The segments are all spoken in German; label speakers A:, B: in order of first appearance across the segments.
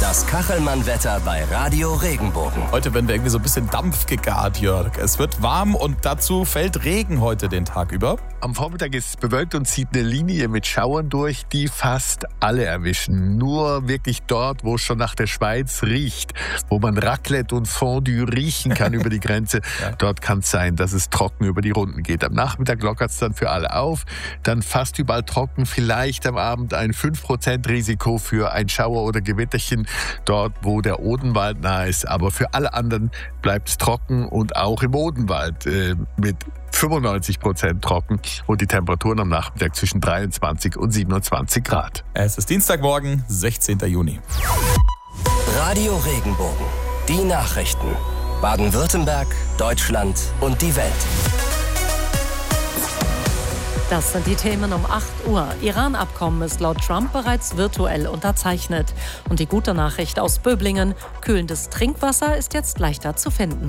A: Das Kachelmann-Wetter bei Radio Regenbogen.
B: Heute werden wir irgendwie so ein bisschen Dampf gegart, Jörg. Es wird warm und dazu fällt Regen heute den Tag über.
C: Am Vormittag ist es bewölkt und zieht eine Linie mit Schauern durch, die fast alle erwischen. Nur wirklich dort, wo es schon nach der Schweiz riecht, wo man Raclette und Fondue riechen kann über die Grenze, dort kann es sein, dass es trocken über die Runden geht. Am Nachmittag lockert es dann für alle auf, dann fast überall trocken, vielleicht am Abend ein 5% Risiko für ein Schauer oder Gewitterchen, dort wo der Odenwald nahe ist. Aber für alle anderen bleibt es trocken und auch im Odenwald mit 95% trocken und die Temperaturen am Nachmittag zwischen 23 und 27 Grad.
B: Es ist Dienstagmorgen, 16. Juni.
A: Radio Regenbogen. Die Nachrichten. Baden-Württemberg, Deutschland und die Welt.
D: Das sind die Themen um 8 Uhr. Iran-Abkommen ist laut Trump bereits virtuell unterzeichnet. Und die gute Nachricht aus Böblingen: kühlendes Trinkwasser ist jetzt leichter zu finden.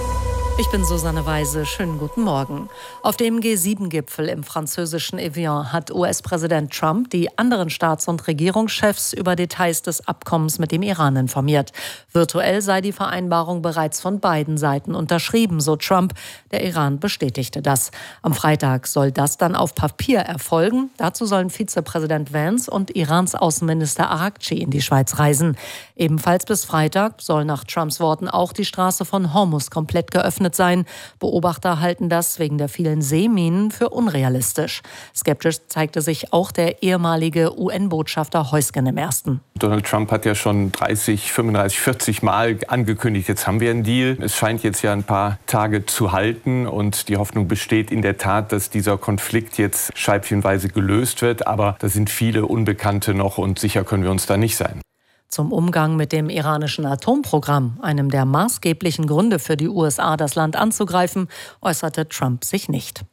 D: Ich bin Susanne Weise. Schönen guten Morgen. Auf dem G7-Gipfel im französischen Evian hat US-Präsident Trump die anderen Staats- und Regierungschefs über Details des Abkommens mit dem Iran informiert. Virtuell sei die Vereinbarung bereits von beiden Seiten unterschrieben, so Trump. Der Iran bestätigte das. Am Freitag soll das dann auf Papier erfolgen. Dazu sollen Vizepräsident Vance und Irans Außenminister Araghchi in die Schweiz reisen. Ebenfalls bis Freitag soll nach Trumps Worten auch die Straße von Hormuz komplett geöffnet sein. Beobachter halten das wegen der vielen Seeminen für unrealistisch. Skeptisch zeigte sich auch der ehemalige UN-Botschafter Heusgen im Ersten.
E: Donald Trump hat ja schon 30, 35, 40 Mal angekündigt, jetzt haben wir einen Deal. Es scheint jetzt ja ein paar Tage zu halten und die Hoffnung besteht in der Tat, dass dieser Konflikt jetzt scheibchenweise gelöst wird. Aber da sind viele Unbekannte noch und sicher können wir uns da nicht sein.
D: Zum Umgang mit dem iranischen Atomprogramm, einem der maßgeblichen Gründe für die USA, das Land anzugreifen, äußerte Trump sich nicht.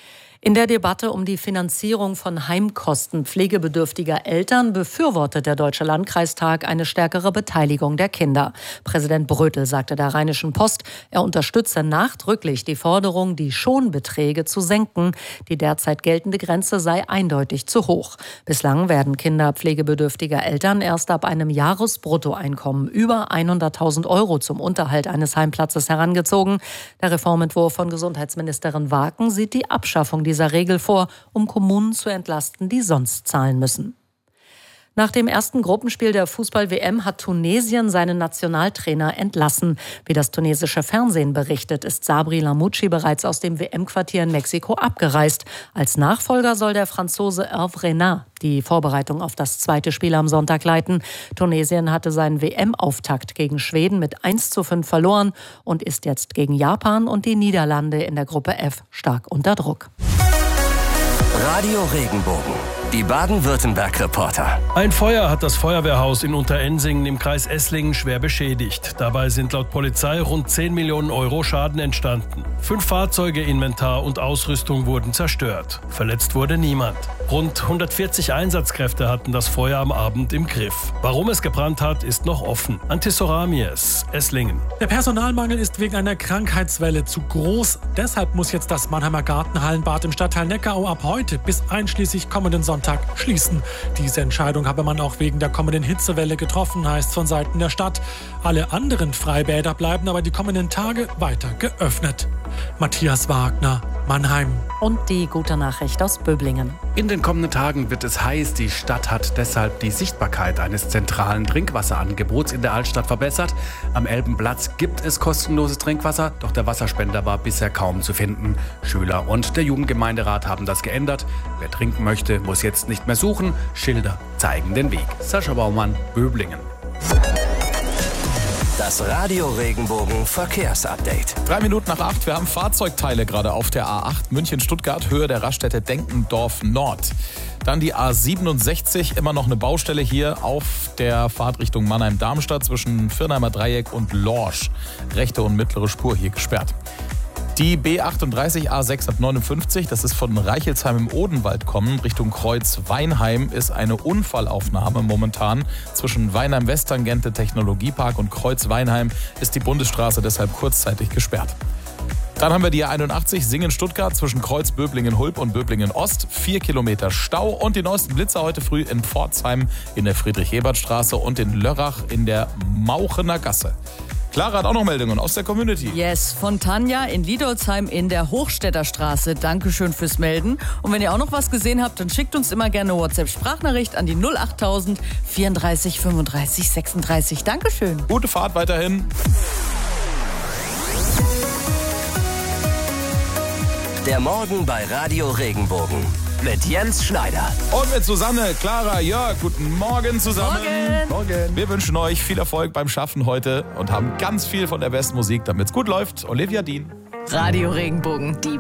D: In der Debatte um die Finanzierung von Heimkosten pflegebedürftiger Eltern befürwortet der Deutsche Landkreistag eine stärkere Beteiligung der Kinder. Präsident Brötel sagte der Rheinischen Post, er unterstütze nachdrücklich die Forderung, die Schonbeträge zu senken. Die derzeit geltende Grenze sei eindeutig zu hoch. Bislang werden Kinder pflegebedürftiger Eltern erst ab einem Jahresbruttoeinkommen über 100.000 € zum Unterhalt eines Heimplatzes herangezogen. Der Reformentwurf von Gesundheitsministerin Waaken sieht die Abschaffung dieser Regel vor, um Kommunen zu entlasten, die sonst zahlen müssen. Nach dem ersten Gruppenspiel der Fußball-WM hat Tunesien seinen Nationaltrainer entlassen. Wie das tunesische Fernsehen berichtet, ist Sabri Lamouchi bereits aus dem WM-Quartier in Mexiko abgereist. Als Nachfolger soll der Franzose Hervé Renard die Vorbereitung auf das zweite Spiel am Sonntag leiten. Tunesien hatte seinen WM-Auftakt gegen Schweden mit 1:5 verloren und ist jetzt gegen Japan und die Niederlande in der Gruppe F stark unter Druck.
A: Radio Regenbogen. Die Baden-Württemberg-Reporter.
F: Ein Feuer hat das Feuerwehrhaus in Unterensingen im Kreis Esslingen schwer beschädigt. Dabei sind laut Polizei rund 10 Millionen € Schaden entstanden. 5 Fahrzeuge, Inventar und Ausrüstung wurden zerstört. Verletzt wurde niemand. Rund 140 Einsatzkräfte hatten das Feuer am Abend im Griff. Warum es gebrannt hat, ist noch offen. Antisoramies, Esslingen.
G: Der Personalmangel ist wegen einer Krankheitswelle zu groß. Deshalb muss jetzt das Mannheimer Gartenhallenbad im Stadtteil Neckarau ab heute bis einschließlich kommenden Sonntag schließen. Diese Entscheidung habe man auch wegen der kommenden Hitzewelle getroffen, heißt von Seiten der Stadt. Alle anderen Freibäder bleiben aber die kommenden Tage weiter geöffnet. Matthias Wagner, Mannheim.
D: Und die gute Nachricht aus Böblingen.
H: In den kommenden Tagen wird es heiß. Die Stadt hat deshalb die Sichtbarkeit eines zentralen Trinkwasserangebots in der Altstadt verbessert. Am Elbenplatz gibt es kostenloses Trinkwasser, doch der Wasserspender war bisher kaum zu finden. Schüler und der Jugendgemeinderat haben das geändert. Wer trinken möchte, muss jetzt nicht mehr suchen. Schilder zeigen den Weg. Sascha Baumann, Böblingen.
A: Das Radio Regenbogen Verkehrsupdate.
B: 3 Minuten nach 8. Wir haben Fahrzeugteile gerade auf der A8 München-Stuttgart, Höhe der Raststätte Denkendorf Nord. Dann die A67, immer noch eine Baustelle hier auf der Fahrt Richtung Mannheim-Darmstadt zwischen Firnheimer Dreieck und Lorsch. Rechte und mittlere Spur hier gesperrt. Die B38 A659, das ist von Reichelsheim im Odenwald kommen, Richtung Kreuz-Weinheim, ist eine Unfallaufnahme momentan. Zwischen Weinheim-Westtangente Technologiepark und Kreuz-Weinheim ist die Bundesstraße deshalb kurzzeitig gesperrt. Dann haben wir die A81 Singen-Stuttgart zwischen Kreuz Böblingen-Hulb und Böblingen-Ost. 4 Kilometer Stau und die neuesten Blitzer heute früh in Pforzheim in der Friedrich-Ebert-Straße und in Lörrach in der Mauchener Gasse. Clara hat auch noch Meldungen aus der Community.
I: Yes, von Tanja in Liedolzheim in der Hochstädter Straße. Dankeschön fürs Melden. Und wenn ihr auch noch was gesehen habt, dann schickt uns immer gerne eine WhatsApp-Sprachnachricht an die 08000 34 35 36. Dankeschön.
B: Gute Fahrt weiterhin.
A: Der Morgen bei Radio Regenbogen mit Jens Schneider.
B: Und mit Susanne, Clara, Jörg. Guten Morgen zusammen.
I: Morgen.
B: Wir wünschen euch viel Erfolg beim Schaffen heute und haben ganz viel von der besten Musik, damit es gut läuft. Olivia Dean.
I: Radio Regenbogen, die